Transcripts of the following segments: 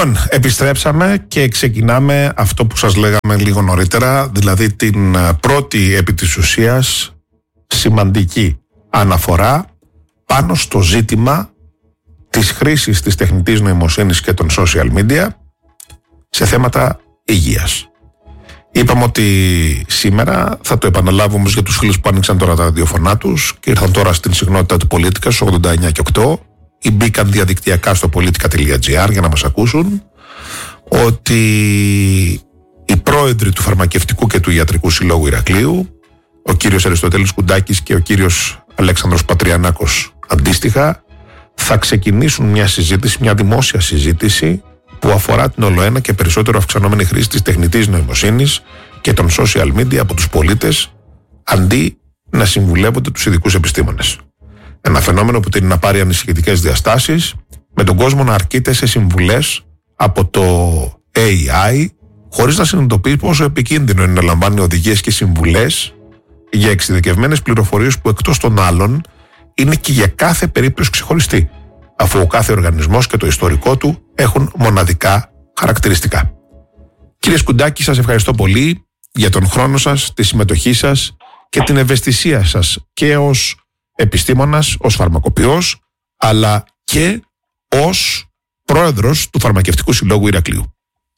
Λοιπόν, επιστρέψαμε και ξεκινάμε αυτό που σας λέγαμε λίγο νωρίτερα, δηλαδή την πρώτη επί της ουσίας σημαντική αναφορά πάνω στο ζήτημα της χρήσης της τεχνητής νοημοσύνης και των social media σε θέματα υγείας. Είπαμε ότι σήμερα θα το επαναλάβουμε όμως για τους φίλους που άνοιξαν τώρα τα ραδιοφωνά τους και ήρθαν τώρα στην συχνότητα του Πολίτικα στους 89 και 8 ή μπήκαν διαδικτυακά στο politica.gr για να μας ακούσουν, ότι οι πρόεδροι του Φαρμακευτικού και του Ιατρικού Συλλόγου Ηρακλείου, ο κύριος Αριστοτέλης Κουντάκης και ο κύριος Αλέξανδρος Πατριανάκος αντίστοιχα, θα ξεκινήσουν μια συζήτηση, μια δημόσια συζήτηση που αφορά την ολοένα και περισσότερο αυξανόμενη χρήση της τεχνητής νοημοσύνης και των social media από τους πολίτες, αντί να συμβουλεύονται τους ειδικούς επιστήμονες. Ένα φαινόμενο που τείνει να πάρει ανησυχητικές διαστάσεις, με τον κόσμο να αρκείται σε συμβουλές από το AI, χωρίς να συνειδητοποιεί πόσο επικίνδυνο είναι να λαμβάνει οδηγίες και συμβουλές για εξειδικευμένες πληροφορίες που εκτός των άλλων είναι και για κάθε περίπτωση ξεχωριστή, αφού ο κάθε οργανισμός και το ιστορικό του έχουν μοναδικά χαρακτηριστικά. Κύριε Σκουντάκη, σας ευχαριστώ πολύ για τον χρόνο σας, τη συμμετοχή σας και την ευαισθησία σας και ως επιστήμονας, ως φαρμακοποιός, αλλά και ως πρόεδρος του Φαρμακευτικού Συλλόγου Ηρακλείου.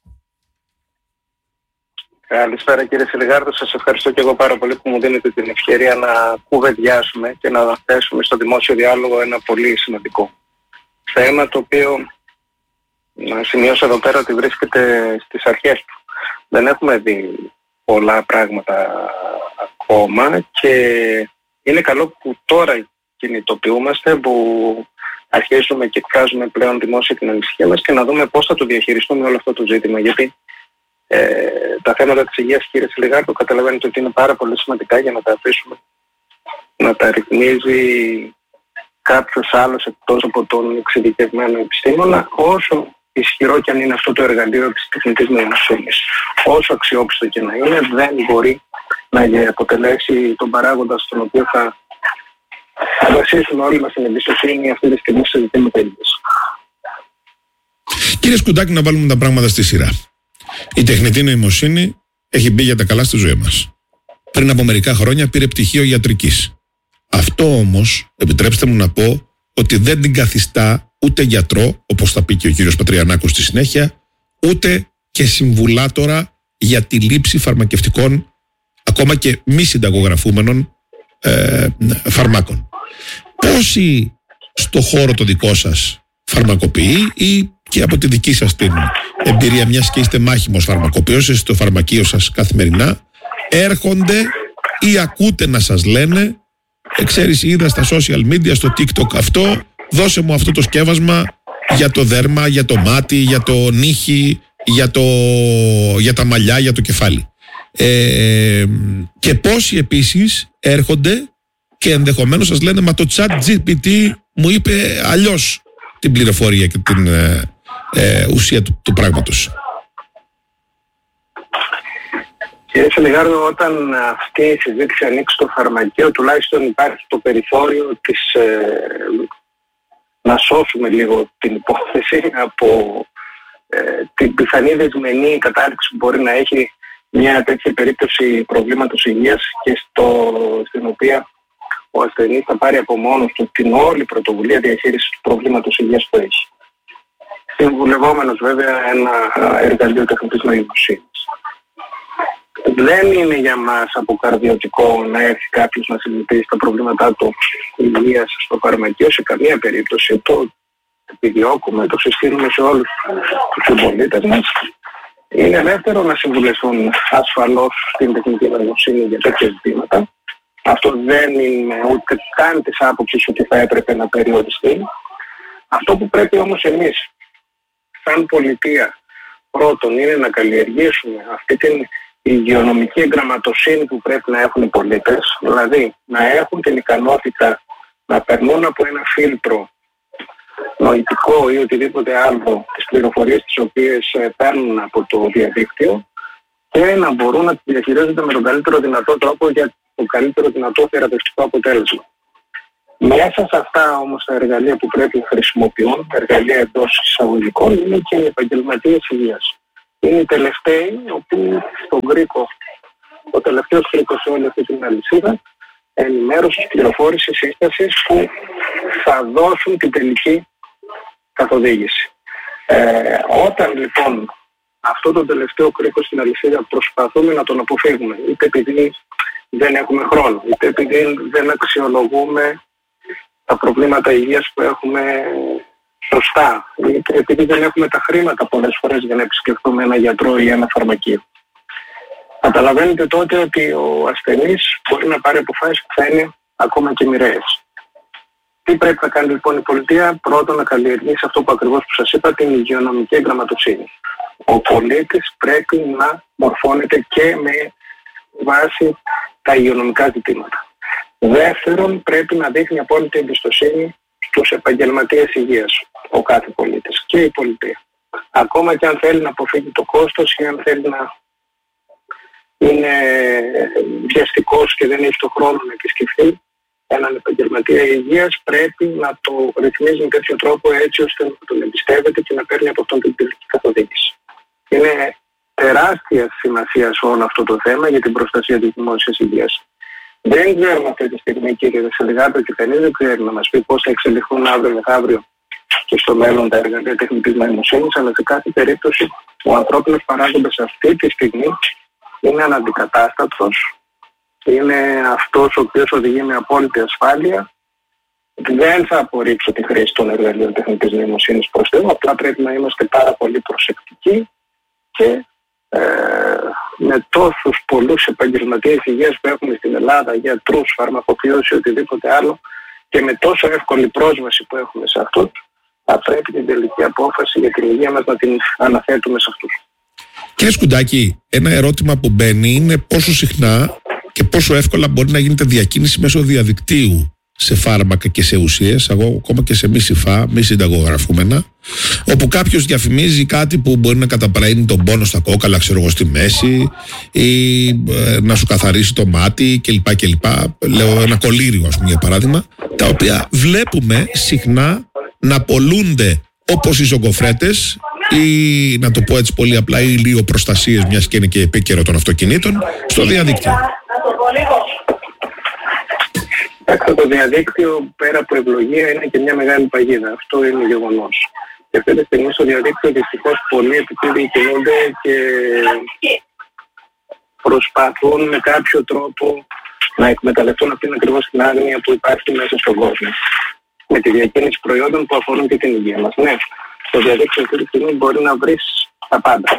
Καλησπέρα κύριε Σιλιγάρδο, σας ευχαριστώ και εγώ πάρα πολύ που μου δίνετε την ευκαιρία να κουβεντιάσουμε και να θέσουμε στο δημόσιο διάλογο ένα πολύ σημαντικό θέμα, το οποίο να σημειώσω εδώ πέρα ότι βρίσκεται στις αρχές του. Δεν έχουμε δει πολλά πράγματα ακόμα και είναι καλό που τώρα κινητοποιούμαστε, που αρχίζουμε και εκφράζουμε πλέον δημόσια την ανησυχία μας και να δούμε πώς θα το διαχειριστούμε όλο αυτό το ζήτημα. Γιατί τα θέματα της υγείας, κύριε Σιλιγάρδο, καταλαβαίνετε ότι είναι πάρα πολύ σημαντικά για να τα αφήσουμε να τα ρυθμίζει κάποιος άλλος εκτός από τον εξειδικευμένο επιστήμονα, όσο ισχυρό και αν είναι αυτό το εργαλείο της τεχνητής νοημοσύνης. Όσο αξιόπιστο και να είναι, δεν μπορεί να αποτελέσει τον παράγοντα στον οποίο θα βασίσουμε όλοι μας την εμπιστοσύνη αυτή τη στιγμή σε ζητήματα υγείας. Κύριε Σκουντάκη, να βάλουμε τα πράγματα στη σειρά. Η τεχνητή νοημοσύνη έχει μπει για τα καλά στη ζωή μας. Πριν από μερικά χρόνια πήρε πτυχίο ιατρικής. Αυτό όμως, επιτρέψτε μου να πω, ότι δεν την καθιστά ούτε γιατρό, όπως θα πει και ο κύριος Πατριανάκος στη συνέχεια, ούτε και συμβουλάτορα για τη λήψη φαρμακευτικών, ακόμα και μη συνταγογραφούμενων φαρμάκων. Πόσοι στο χώρο το δικό σας φαρμακοποιεί, ή και από τη δική σας την εμπειρία, μιας και είστε μάχημος φαρμακοποιός, είστε στο φαρμακείο σας καθημερινά, έρχονται ή ακούτε να σας λένε, ξέρεις, είδα στα social media, στο TikTok αυτό, δώσε μου αυτό το σκεύασμα για το δέρμα, για το μάτι, για το νύχι, για τα μαλλιά, για το κεφάλι. Και πόσοι επίσης έρχονται και ενδεχομένως σας λένε, μα το ChatGPT μου είπε αλλιώς την πληροφορία και την ουσία του πράγματος. Κύριε Σιλιγάρδο, όταν αυτή η συζήτηση ανοίξει στο φαρμακείο, τουλάχιστον υπάρχει το περιθώριο της, να σώσουμε λίγο την υπόθεση από την πιθανή δεσμενή κατάληξη που μπορεί να έχει μια τέτοια περίπτωση προβλήματος υγείας και στην οποία ο ασθενής θα πάρει από μόνος του την όλη πρωτοβουλία διαχείρισης του προβλήματος υγείας που έχει. Συμβουλευόμενος βέβαια ένα εργαλείο τεχνητής νοημοσύνης. Δεν είναι για μας αποκαρδιωτικό να έρθει κάποιος να συζητήσει τα προβλήματά του υγείας στο φαρμακείο σε καμία περίπτωση. Το επιδιώκουμε, το συστήνουμε σε όλους τους συμπολίτες μας. Είναι ελεύθερο να συμβουλευτούν ασφαλώς στην τεχνητή νοημοσύνη για τέτοια ζητήματα. Αυτό δεν είναι ούτε καν της άποψης ότι θα έπρεπε να περιοριστεί. Αυτό που πρέπει όμως εμείς, σαν πολιτεία, πρώτον είναι να καλλιεργήσουμε αυτή την υγειονομική εγγραμματοσύνη που πρέπει να έχουν οι πολίτες, δηλαδή να έχουν την ικανότητα να περνούν από ένα φίλτρο νοητικό ή οτιδήποτε άλλο τις πληροφορίες τις οποίες παίρνουν από το διαδίκτυο και να μπορούν να τις διαχειρίζονται με τον καλύτερο δυνατό τρόπο για το καλύτερο δυνατό θεραπευτικό αποτέλεσμα. Μέσα σε αυτά όμως τα εργαλεία που πρέπει να χρησιμοποιούν, εργαλεία εντός εισαγωγικών, είναι και οι επαγγελματίες υγείας. Είναι οι τελευταίοι, οι οποίοι στον κρίκο, ο τελευταίος κρίκος σε όλη αυτή την αλυσίδα, ενημέρωσης, πληροφόρησης, σύστασης, που θα δώσουν την τελική καθοδήγηση. Όταν λοιπόν αυτό το τελευταίο κρίκο στην αλυσίδα προσπαθούμε να τον αποφύγουμε, είτε επειδή δεν έχουμε χρόνο, είτε επειδή δεν αξιολογούμε τα προβλήματα υγείας που έχουμε σωστά, είτε επειδή δεν έχουμε τα χρήματα πολλές φορές για να επισκεφτούμε ένα γιατρό ή ένα φαρμακείο, καταλαβαίνετε τότε ότι ο ασθενής μπορεί να πάρει αποφάσεις που θα είναι ακόμα και μοιραίες. Τι πρέπει να κάνει λοιπόν η πολιτεία? Πρώτον, να καλλιεργήσει αυτό που ακριβώς που σας είπα, την υγειονομική εγγραμματοσύνη. Ο πολίτης πρέπει να μορφώνεται και με βάση τα υγειονομικά ζητήματα. Δεύτερον, πρέπει να δείχνει απόλυτη εμπιστοσύνη στους επαγγελματίες υγείας, ο κάθε πολίτης και η πολιτεία. Ακόμα και αν θέλει να αποφύγει το κόστος ή αν θέλει να είναι βιαστικός και δεν έχει το χρόνο να επισκεφθεί έναν επαγγελματία υγείας, πρέπει να το ρυθμίζει με τέτοιο τρόπο έτσι ώστε να τον εμπιστεύεται και να παίρνει από αυτόν την τελική καθοδήγηση. Είναι τεράστια σημασία σε όλο αυτό το θέμα για την προστασία της δημόσιας υγείας. Δεν ξέρουμε αυτή τη στιγμή, κύριε Δεσσελιγάτο, και κανείς δεν ξέρει να μας πει πώς θα εξελιχθούν αύριο μεθαύριο και στο μέλλον τα εργαλεία τεχνητής νοημοσύνης, αλλά σε κάθε περίπτωση ο ανθρώπινος παράγοντας αυτή τη στιγμή είναι αναντικατάστατος. Είναι αυτός ο οποίος οδηγεί με απόλυτη ασφάλεια. Δεν θα απορρίψω τη χρήση των εργαλείων τεχνητής νοημοσύνης προς Θεού, απλά πρέπει να είμαστε πάρα πολύ προσεκτικοί και με τόσους πολλούς επαγγελματίες υγείας που έχουμε στην Ελλάδα, γιατρούς, φαρμακοποιούς ή οτιδήποτε άλλο, και με τόσο εύκολη πρόσβαση που έχουμε σε αυτούς, θα πρέπει την τελική απόφαση για την υγεία μας να την αναθέτουμε σε αυτούς. Κύριε Σκουντάκη, ένα ερώτημα που μπαίνει είναι πόσο συχνά και πόσο εύκολα μπορεί να γίνεται διακίνηση μέσω διαδικτύου σε φάρμακα και σε ουσίες, ακόμα και σε μη συφά, μη συνταγογραφούμενα, όπου κάποιος διαφημίζει κάτι που μπορεί να καταπραίνει τον πόνο στα κόκαλα, ξέρω εγώ, στη μέση, ή να σου καθαρίσει το μάτι κλπ. Λέω ένα κολλήριο, ας πούμε, για παράδειγμα, τα οποία βλέπουμε συχνά να πωλούνται όπως οι ζωγκοφρέτες, ή να το πω έτσι πολύ απλά, οι ηλιοπροστασίες, μιας και είναι και επίκαιρο των αυτοκινήτων, στο διαδίκτυο. Το διαδίκτυο, πέρα από ευλογία, είναι και μια μεγάλη παγίδα. Αυτό είναι γεγονός. Και αυτή τη στιγμή στο διαδίκτυο δυστυχώς πολλοί επειδή κινούνται και προσπαθούν με κάποιο τρόπο να εκμεταλλευτούν αυτήν ακριβώς την άγνοια που υπάρχει μέσα στον κόσμο. Με τη διακίνηση προϊόντων που αφορούν και την υγεία μας. Ναι, στο διαδίκτυο αυτή τη στιγμή μπορεί να βρεις τα πάντα.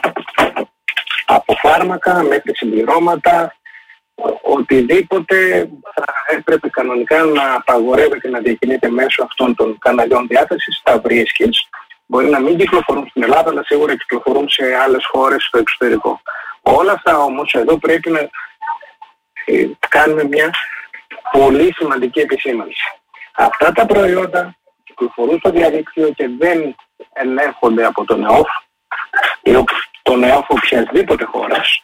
Από φάρμακα μέχρι συμπληρώματα, οτιδήποτε θα έπρεπε κανονικά να απαγορεύεται να διακινείται μέσω αυτών των καναλιών διάθεσης, τα βρίσκεις. Μπορεί να μην κυκλοφορούν στην Ελλάδα, αλλά σίγουρα κυκλοφορούν σε άλλες χώρες στο εξωτερικό. Όλα αυτά όμως εδώ πρέπει να κάνουμε μια πολύ σημαντική επισήμανση. Αυτά τα προϊόντα κυκλοφορούν στο διαδίκτυο και δεν ελέγχονται από τον ΕΟΦ ή τον ΕΟΦ οποιασδήποτε χώρας.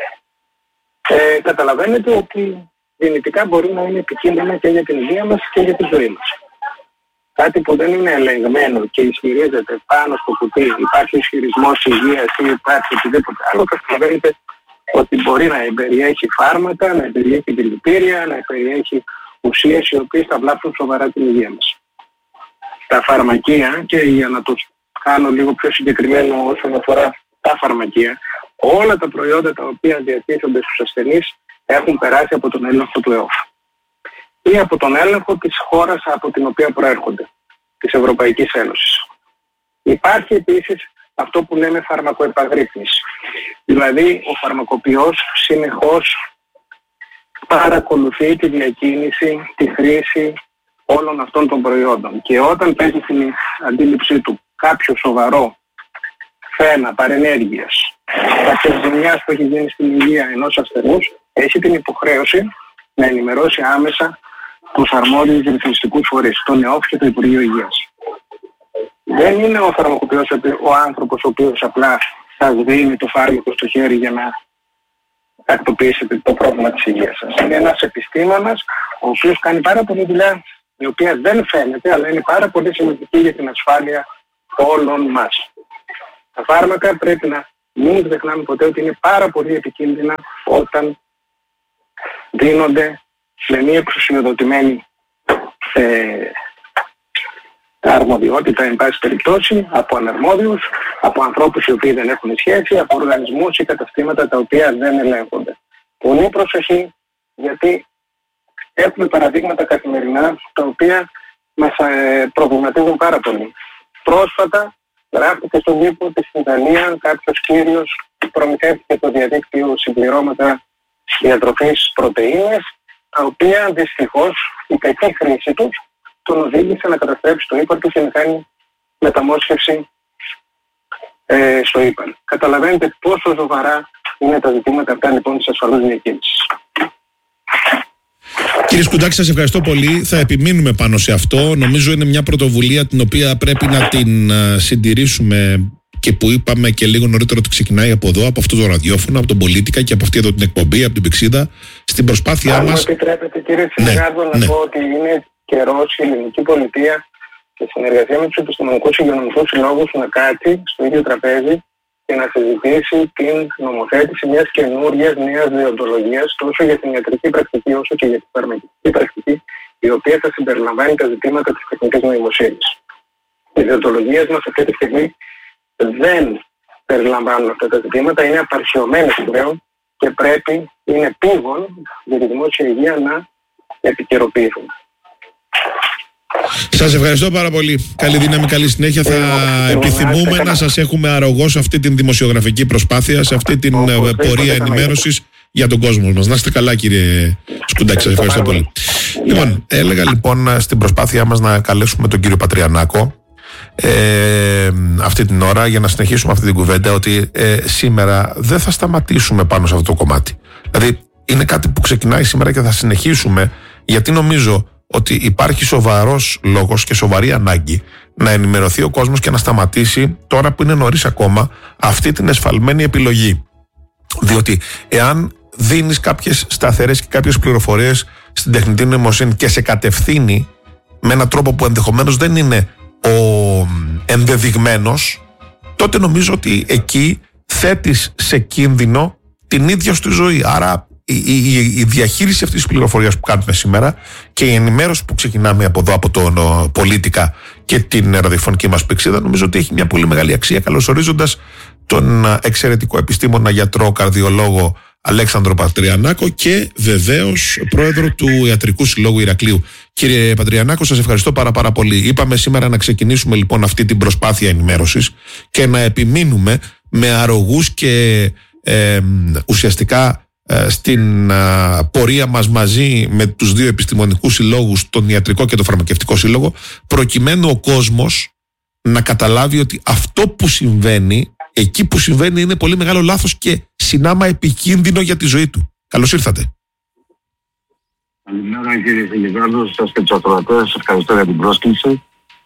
Καταλαβαίνετε ότι δυνητικά μπορεί να είναι επικίνδυνα και για την υγεία μας και για τη ζωή μας. Κάτι που δεν είναι ελεγμένο και ισχυρίζεται πάνω στο κουτί, υπάρχει ισχυρισμός υγείας ή υπάρχει οτιδήποτε άλλο, καταλαβαίνετε ότι μπορεί να περιέχει φάρμακα, να περιέχει δηλητήρια, να περιέχει ουσίες οι οποίες θα βλάψουν σοβαρά την υγεία μας. Τα φαρμακεία, και για να το κάνω λίγο πιο συγκεκριμένο όσον αφορά τα φαρμακεία, όλα τα προϊόντα τα οποία διατίθενται στους ασθενείς έχουν περάσει από τον έλεγχο του ΕΟΦ ή από τον έλεγχο της χώρας από την οποία προέρχονται, της Ευρωπαϊκής Ένωσης. Υπάρχει επίσης αυτό που λέμε φαρμακοεπαγρύπνηση. Δηλαδή ο φαρμακοποιός συνεχώς παρακολουθεί τη διακίνηση, τη χρήση όλων αυτών των προϊόντων, και όταν παίζει στην αντίληψή του κάποιο σοβαρό θέμα παρενέργειας, κάποια ζημιάς που έχει γίνει στην υγεία ενός ασθενούς, έχει την υποχρέωση να ενημερώσει άμεσα τους αρμόδιους ρυθμιστικούς φορείς, τον ΕΟΦ και το Υπουργείο Υγείας. Δεν είναι ο φαρμακοποιός ο άνθρωπος ο οποίος απλά σας δίνει το φάρμακο στο χέρι για να τακτοποιήσετε το πρόβλημα της υγείας σας. Είναι ένας επιστήμονας ο οποίος κάνει πάρα πολλή δουλειά η οποία δεν φαίνεται, αλλά είναι πάρα πολύ σημαντική για την ασφάλεια όλων μας. Τα φάρμακα πρέπει να μην ξεχνάμε ποτέ ότι είναι πάρα πολύ επικίνδυνα όταν δίνονται με μία εξουσιοδοτημένη αρμοδιότητα, εν πάση περιπτώσει, από αναρμόδιους, από ανθρώπους οι οποίοι δεν έχουν σχέση, από οργανισμούς ή καταστήματα τα οποία δεν ελέγχονται. Πολύ προσοχή, γιατί έχουμε παραδείγματα καθημερινά τα οποία μας προβληματίζουν πάρα πολύ. Πρόσφατα γράφτηκε στον τύπο ότι στην Ιταλία κάποιος κύριος προμηθεύτηκε το διαδίκτυο συμπληρώματα διατροφής πρωτεΐνες, τα οποία δυστυχώς η κακή χρήση τους τον οδήγησε να καταστρέψει το ύπαρ του και να κάνει μεταμόσχευση στο ύπαρ. Καταλαβαίνετε πόσο σοβαρά είναι τα ζητήματα αυτά λοιπόν της ασφαλούς διακίνησης. Κύριε Σκουντάκη, σας ευχαριστώ πολύ. Θα επιμείνουμε πάνω σε αυτό. Νομίζω είναι μια πρωτοβουλία την οποία πρέπει να την συντηρήσουμε και που είπαμε και λίγο νωρίτερα ότι ξεκινάει από εδώ, από αυτό το ραδιόφωνο, από τον Πολίτικα και από αυτή εδώ την εκπομπή, από την Πηξίδα, στην προσπάθειά μας. Αν επιτρέπετε, κύριε Συνεργάτο, να πω ότι είναι καιρός η ελληνική πολιτεία και συνεργασία με τους επιστημονικούς και υγειονομικούς συλλόγους να κάτσει στο ίδιο τραπέζι και να συζητήσει την νομοθέτηση μιας καινούριας νέας δεοντολογίας τόσο για την ιατρική πρακτική όσο και για την φαρμακευτική πρακτική, η οποία θα συμπεριλαμβάνει τα ζητήματα της τεχνητής νοημοσύνης. Οι δεοντολογίες μας αυτή τη στιγμή δεν περιλαμβάνουν αυτά τα ζητήματα, είναι απαρχαιωμένες πλέον και πρέπει, είναι επίγον για τη δημόσια υγεία να επικαιροποιηθούν. Σας ευχαριστώ πάρα πολύ. Καλή δύναμη, καλή συνέχεια. Θα επιθυμούμε να σας έχουμε αρρωγό σε αυτή την δημοσιογραφική προσπάθεια, σε αυτή την πορεία ενημέρωσης για τον κόσμο μας. Να είστε καλά, κύριε Σκουντάκη, σας ευχαριστώ πολύ. Λοιπόν, έλεγα λοιπόν στην προσπάθειά μας να καλέσουμε τον κύριο Πατριανάκο αυτή την ώρα για να συνεχίσουμε αυτή την κουβέντα, ότι σήμερα δεν θα σταματήσουμε πάνω σε αυτό το κομμάτι. Δηλαδή είναι κάτι που ξεκινάει σήμερα και θα συνεχίσουμε, γιατί νομίζω ότι υπάρχει σοβαρός λόγος και σοβαρή ανάγκη να ενημερωθεί ο κόσμος και να σταματήσει, τώρα που είναι νωρίς ακόμα, αυτή την εσφαλμένη επιλογή. Διότι εάν δίνεις κάποιες σταθερές και κάποιες πληροφορίες στην τεχνητή νοημοσύνη και σε κατευθύνει με έναν τρόπο που ενδεχομένως δεν είναι ο ενδεδειγμένος, τότε νομίζω ότι εκεί θέτεις σε κίνδυνο την ίδια σου τη ζωή. Άρα η διαχείριση αυτής της πληροφορίας που κάνουμε σήμερα και η ενημέρωση που ξεκινάμε από εδώ, από τον Πολίτικα και την ραδιοφωνική μας Πηξίδα, νομίζω ότι έχει μια πολύ μεγάλη αξία, καλωσορίζοντας τον εξαιρετικό επιστήμονα, γιατρό, καρδιολόγο Αλέξανδρο Πατριανάκο και βεβαίως πρόεδρο του Ιατρικού Συλλόγου Ηρακλείου. Κύριε Πατριανάκο, σας ευχαριστώ πάρα πολύ. Είπαμε σήμερα να ξεκινήσουμε λοιπόν αυτή την προσπάθεια ενημέρωσης και να επιμείνουμε με αρρωγούς και ουσιαστικά στην πορεία μας μαζί με τους δύο επιστημονικούς συλλόγους, τον Ιατρικό και τον Φαρμακευτικό Σύλλογο, προκειμένου ο κόσμος να καταλάβει ότι αυτό που συμβαίνει, εκεί που συμβαίνει, είναι πολύ μεγάλο λάθος και συνάμα επικίνδυνο για τη ζωή του. Καλώς ήρθατε. Καλημέρα κύριε Φιλιβάρδο, σας και τους ακροατές, σας ευχαριστώ για την πρόσκληση.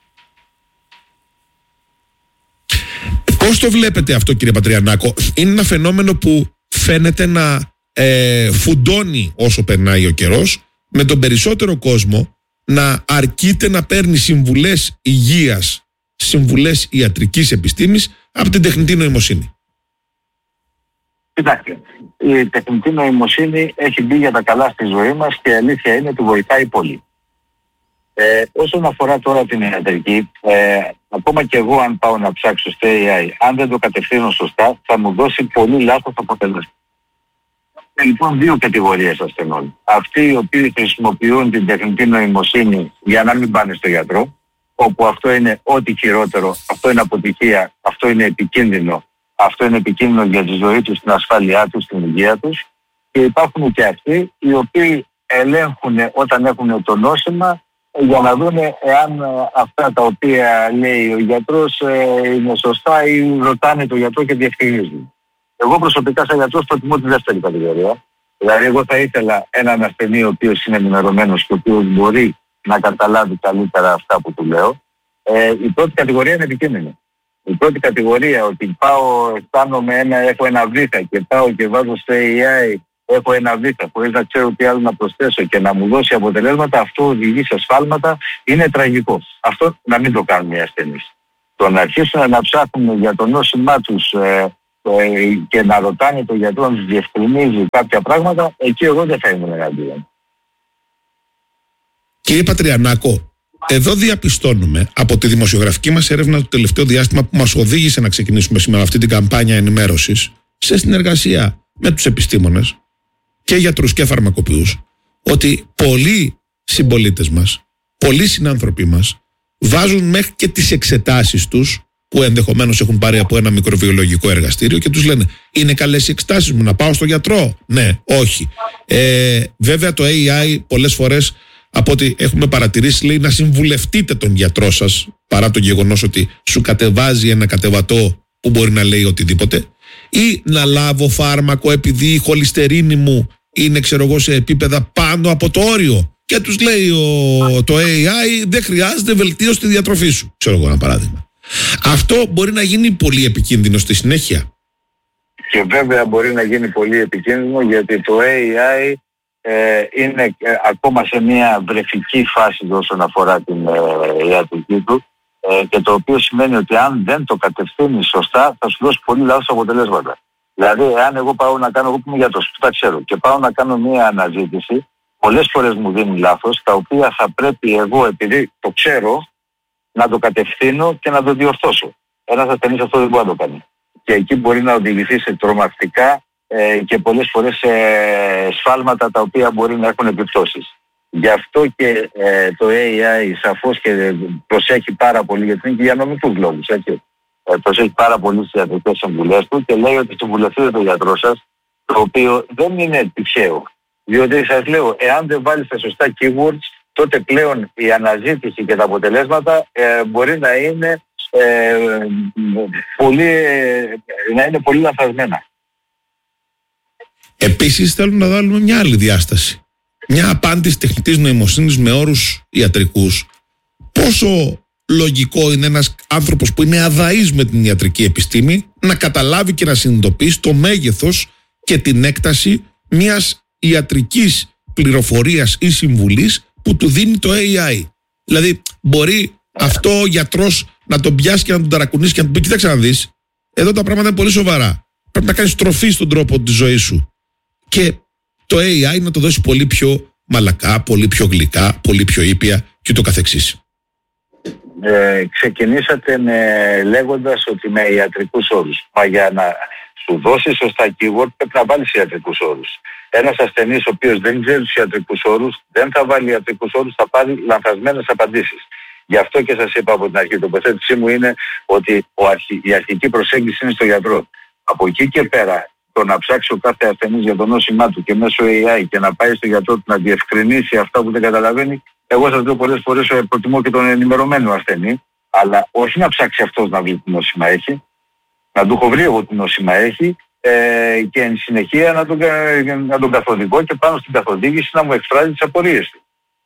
Πώς το βλέπετε αυτό, κύριε Πατριανάκο? Είναι ένα φαινόμενο που φαίνεται να φουντώνει όσο περνάει ο καιρός, με τον περισσότερο κόσμο να αρκείται να παίρνει συμβουλές υγείας, συμβουλές ιατρικής επιστήμης από την τεχνητή νοημοσύνη. Κοιτάξτε, η τεχνητή νοημοσύνη έχει μπει για τα καλά στη ζωή μας και η αλήθεια είναι ότι βοηθάει πολύ. Όσον αφορά τώρα την ιατρική, ακόμα και εγώ αν πάω να ψάξω στο AI, αν δεν το κατευθύνω σωστά, θα μου δώσει πολύ λάθος αποτέλεσμα. Λοιπόν, δύο κατηγορίες ασθενών. Αυτοί οι οποίοι χρησιμοποιούν την τεχνητή νοημοσύνη για να μην πάνε στο γιατρό, όπου αυτό είναι ό,τι χειρότερο, αυτό είναι αποτυχία, αυτό είναι επικίνδυνο, αυτό είναι επικίνδυνο για τη ζωή τους, την ασφάλειά τους, την υγεία τους. Και υπάρχουν και αυτοί οι οποίοι ελέγχουν όταν έχουν το νόσημα για να δουν εάν αυτά τα οποία λέει ο γιατρός είναι σωστά ή ρωτάνε τον γιατρό και διευκρινίζουν. Εγώ προσωπικά σαν γιατρός προτιμώ τη δεύτερη κατηγορία. Δηλαδή εγώ θα ήθελα έναν ασθενή ο οποίος είναι ενημερωμένος και ο οποίος μπορεί να καταλάβει καλύτερα αυτά που του λέω. Η πρώτη κατηγορία είναι επικίνδυνη. Η πρώτη κατηγορία ότι πάω, αισθάνομαι έχω ένα βήχα και πάω και βάζω στο AI έχω ένα β χωρίς να ξέρω τι άλλο να προσθέσω και να μου δώσει αποτελέσματα, αυτό οδηγεί σε σφάλματα, είναι τραγικό. Αυτό να μην το κάνουν οι ασθενείς. Το να αρχίσουν να ψάχνουν για το νόσημά τους και να ρωτάνε τον γιατρό να τους διευκρινίζει κάποια πράγματα, εκεί εγώ δεν θα ήμουν εναντίον. Κύριε Πατριανάκο, εδώ διαπιστώνουμε από τη δημοσιογραφική μας έρευνα το τελευταίο διάστημα που μας οδήγησε να ξεκινήσουμε σήμερα αυτή την καμπάνια ενημέρωσης σε συνεργασία με τους επιστήμονες και γιατρούς και φαρμακοποιούς, ότι πολλοί συμπολίτες μας, πολλοί συνάνθρωποι μας βάζουν μέχρι και τις εξετάσεις τους που ενδεχομένως έχουν πάρει από ένα μικροβιολογικό εργαστήριο και τους λένε είναι καλές οι εξετάσεις μου, να πάω στο γιατρό? Ναι, όχι. Βέβαια το AI πολλές φορές, από ό,τι έχουμε παρατηρήσει, λέει να συμβουλευτείτε τον γιατρό σας, παρά το γεγονός ότι σου κατεβάζει ένα κατεβατό που μπορεί να λέει οτιδήποτε, ή να λάβω φάρμακο επειδή η χολυστερίνη μου είναι, ξέρω εγώ, σε επίπεδα πάνω από το όριο και τους λέει το AI δεν χρειάζεται βελτίωση στη διατροφή σου, ξέρω εγώ ένα παράδειγμα. Αυτό μπορεί να γίνει πολύ επικίνδυνο στη συνέχεια. Και βέβαια μπορεί να γίνει πολύ επικίνδυνο, γιατί το AI είναι ακόμα σε μια βρεφική φάση όσον αφορά την ιατρική του, και το οποίο σημαίνει ότι αν δεν το κατευθύνει σωστά θα σου δώσει πολύ λάθος αποτελέσματα. Δηλαδή, αν εγώ πάω να κάνω, εγώ που είμαι γιατρός, που τα ξέρω, και πάω να κάνω μια αναζήτηση, πολλές φορές μου δίνει λάθος, τα οποία θα πρέπει εγώ, επειδή το ξέρω, να το κατευθύνω και να το διορθώσω. Ένας ασθενής αυτό δεν μπορεί να το κάνει. Και εκεί μπορεί να οδηγηθεί σε τρομακτικά και πολλές φορές σε σφάλματα τα οποία μπορεί να έχουν επιπτώσεις. Γι' αυτό και το AI σαφώς και προσέχει πάρα πολύ, γιατί είναι και για νομικούς λόγους, έτσι. Προσέχει πάρα πολύ στις ιατρικές συμβουλές του και λέει ότι συμβουλευτείτε τον γιατρό σας, το οποίο δεν είναι τυχαίο. Διότι σας λέω, εάν δεν βάλεις τα σωστά keywords, τότε πλέον η αναζήτηση και τα αποτελέσματα μπορεί να είναι πολύ λανθασμένα. Επίσης θέλουν να βάλουμε μια άλλη διάσταση. Μια απάντηση τεχνητής νοημοσύνης με όρους ιατρικούς. Πόσο λογικό είναι ένας άνθρωπος που είναι αδαής με την ιατρική επιστήμη να καταλάβει και να συνειδητοποιήσει το μέγεθος και την έκταση μιας ιατρικής πληροφορίας ή συμβουλής που του δίνει το AI. Δηλαδή μπορεί αυτό ο γιατρός να τον πιάσει και να τον ταρακουνήσει και να του πει: κοίταξε να δεις, εδώ τα πράγματα είναι πολύ σοβαρά. Πρέπει να κάνεις τροφή στον τρόπο της ζωής σου. Και το AI να το δώσει πολύ πιο μαλακά, πολύ πιο γλυκά, πολύ πιο ήπια και το καθεξής. Ξεκινήσατε λέγοντας ότι με ιατρικούς όρους. Μα για να σου δώσει σωστά keyword πρέπει να βάλεις ιατρικούς όρους. Ένας ασθενής ο οποίος δεν ξέρει τους ιατρικούς όρους, δεν θα βάλει ιατρικούς όρους, θα πάρει λανθασμένες απαντήσεις. Γι' αυτό και σας είπα από την αρχή, η τοποθέτησή μου είναι ότι η αρχική προσέγγιση είναι στο γιατρό. Από εκεί και πέρα, το να ψάξει ο κάθε ασθενής για το νόσημά του και μέσω AI και να πάει στο γιατρό του να διευκρινίσει αυτά που δεν καταλαβαίνει, εγώ σας λέω πολλές φορές προτιμώ και τον ενημερωμένο ασθενή, αλλά όχι να ψάξει αυτός να βρει τι νόσημα έχει, να του έχω βρει εγώ τι νόσημα έχει και εν συνεχεία να τον καθοδηγώ και πάνω στην καθοδήγηση να μου εκφράζει τις απορίες του.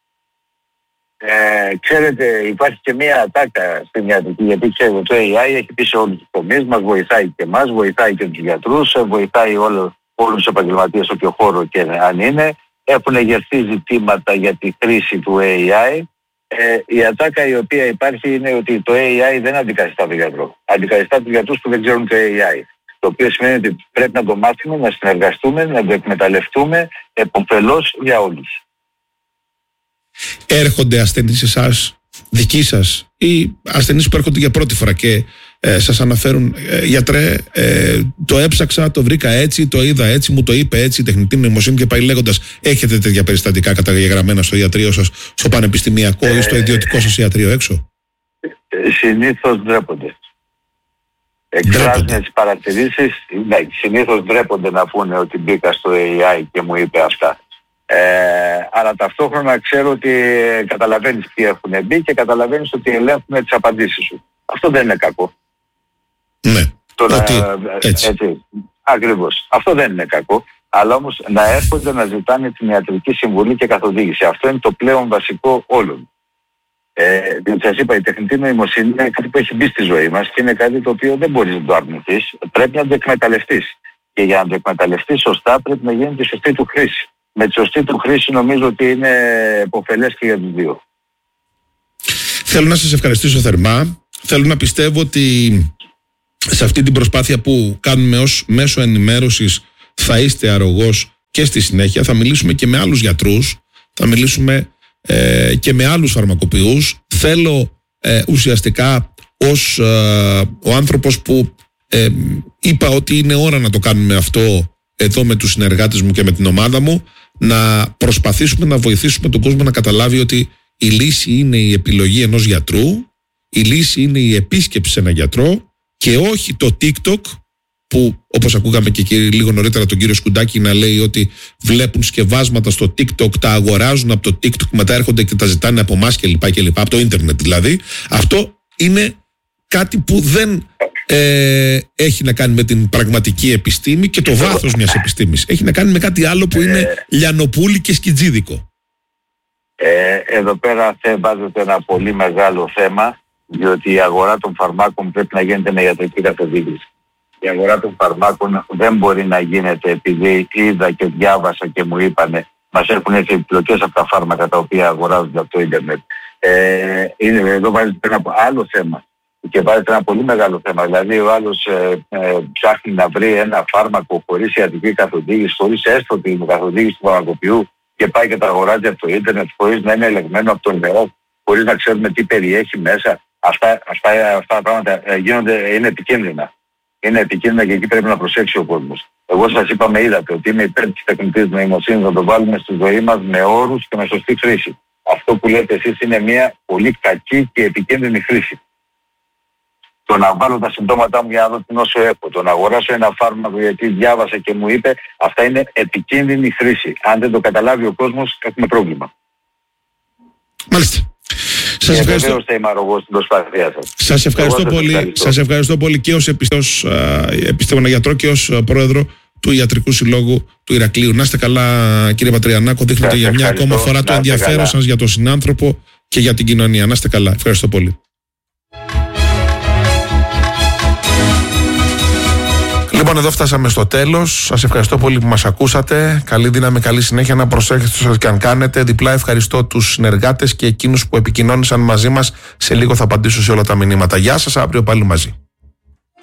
Ξέρετε, υπάρχει και μια ατάκα στην ιατρική, γιατί ξέρετε το AI έχει πει σε όλους τους τομείς, μας βοηθάει και εμάς, βοηθάει και τους γιατρούς, βοηθάει όλους τους επαγγελματίες όποιο χώρο και αν είναι. Έχουν εγερθεί ζητήματα για τη χρήση του AI. Η ατάκα η οποία υπάρχει είναι ότι το AI δεν αντικαθιστά τον γιατρό. Αντικαθιστά τους γιατρούς που δεν ξέρουν το AI. Το οποίο σημαίνει ότι πρέπει να το μάθουμε, να συνεργαστούμε, να το εκμεταλλευτούμε επωφελώς για όλους. Έρχονται ασθενείς σε εσάς, δικοί σας, ή ασθενείς που έρχονται για πρώτη φορά και σας αναφέρουν: γιατρέ, το έψαξα, το βρήκα έτσι, το είδα έτσι, μου το είπε έτσι η τεχνητή νοημοσύνη, και πάει λέγοντας? Έχετε τέτοια περιστατικά καταγεγραμμένα στο ιατρείο σας, στο πανεπιστημιακό ή στο ιδιωτικό σας ιατρείο έξω? Συνήθως ντρέπονται. Εκφράζουν τις παρατηρήσεις, ναι, συνήθως ντρέπονται να πούνε ότι μπήκα στο AI και μου είπε αυτά. Αλλά ταυτόχρονα ξέρω ότι καταλαβαίνεις ποιοι έχουν μπει και καταλαβαίνεις ότι ελέγχουν τις απαντήσεις σου. Αυτό δεν είναι κακό. Ναι, έτσι. Ακριβώς. Αυτό δεν είναι κακό. Αλλά όμως να έρχονται να ζητάνε την ιατρική συμβουλή και καθοδήγηση. Αυτό είναι το πλέον βασικό όλων. Διότι σας είπα, η τεχνητή νοημοσύνη είναι κάτι που έχει μπει στη ζωή μας και είναι κάτι το οποίο δεν μπορείς να το αρνηθείς. Πρέπει να το εκμεταλλευτείς. Και για να το εκμεταλλευτεί σωστά πρέπει να γίνει τη σωστή του χρήση. Με τη σωστή του χρήση νομίζω ότι είναι επωφελές και για τους δύο. Θέλω να σας ευχαριστήσω θερμά. Θέλω να πιστεύω ότι σε αυτή την προσπάθεια που κάνουμε ως μέσο ενημέρωσης θα είστε αρρωγός και στη συνέχεια. Θα μιλήσουμε και με άλλους γιατρούς, θα μιλήσουμε και με άλλους φαρμακοποιούς. Θέλω ουσιαστικά ως ο άνθρωπος που είπα ότι είναι ώρα να το κάνουμε αυτό εδώ με τους συνεργάτες μου και με την ομάδα μου, να προσπαθήσουμε να βοηθήσουμε τον κόσμο να καταλάβει ότι η λύση είναι η επιλογή ενός γιατρού, η λύση είναι η επίσκεψη σε έναν γιατρό και όχι το TikTok, που όπως ακούγαμε και λίγο νωρίτερα τον κύριο Σκουντάκη να λέει ότι βλέπουν σκευάσματα στο TikTok, τα αγοράζουν από το TikTok, μετά έρχονται και τα ζητάνε από εμάς κλπ. Από το ίντερνετ δηλαδή. Αυτό είναι κάτι που δεν έχει να κάνει με την πραγματική επιστήμη και το βάθος μιας επιστήμης. Έχει να κάνει με κάτι άλλο που είναι λιανοπούλι και σκιτζίδικο. Εδώ πέρα βάζετε ένα πολύ μεγάλο θέμα, διότι η αγορά των φαρμάκων πρέπει να γίνεται με ιατρική καθοδήγηση. Η αγορά των φαρμάκων δεν μπορεί να γίνεται επειδή είδα και διάβασα και μου είπανε μας έχουν έρθει επιπλοκές από τα φάρμακα τα οποία αγοράζονται από το ίντερνετ. Εδώ βάζετε ένα άλλο θέμα και βάζετε ένα πολύ μεγάλο θέμα. Δηλαδή ο άλλος ψάχνει να βρει ένα φάρμακο χωρίς ιατρική καθοδήγηση, χωρίς έστω την καθοδήγηση του φαρμακοποιού και πάει και τα αγοράζει από το ίντερνετ χωρίς να είναι ελεγμένο από τον ΕΟΚ, χωρίς να ξέρουμε τι περιέχει μέσα. Αυτά τα πράγματα είναι επικίνδυνα. Είναι επικίνδυνα και εκεί πρέπει να προσέξει ο κόσμος. Εγώ σας είπα, με είδατε ότι είμαι υπέρ της τεχνητής νοημοσύνης να το βάλουμε στη ζωή μας με όρους και με σωστή χρήση. Αυτό που λέτε εσείς είναι μια πολύ κακή και επικίνδυνη χρήση. Το να βάλω τα συμπτώματά μου για να δω την όσο έχω, το να αγοράσω ένα φάρμακο γιατί διάβασα και μου είπε, αυτά είναι επικίνδυνη χρήση. Αν δεν το καταλάβει ο κόσμος, έχουμε πρόβλημα. Μάλιστα. Σας ευχαριστώ. Σας ευχαριστώ πολύ και ως επιστήμονα γιατρό και ως πρόεδρο του Ιατρικού Συλλόγου του Ηρακλείου. Να είστε καλά, κύριε Πατριανάκο. Δείχνετε για μια ακόμα φορά το ενδιαφέρον σας για τον συνάνθρωπο και για την κοινωνία. Να είστε καλά. Ευχαριστώ πολύ. Λοιπόν, εδώ φτάσαμε στο τέλος. Σας ευχαριστώ πολύ που μας ακούσατε. Καλή δύναμη, καλή συνέχεια. Να προσέχετε στο ό,τι και αν κάνετε. Διπλά ευχαριστώ τους συνεργάτες και εκείνους που επικοινώνησαν μαζί μας. Σε λίγο θα απαντήσω σε όλα τα μηνύματα. Γεια σας, αύριο πάλι μαζί.